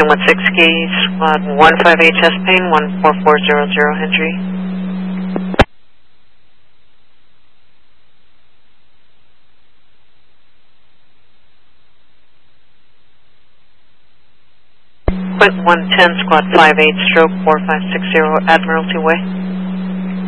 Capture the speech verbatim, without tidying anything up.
One one six Ski, squad one five eight chest pain, one four four zero zero Hendry. Quint one ten, squad five eight, stroke four five six zero, Admiralty Way.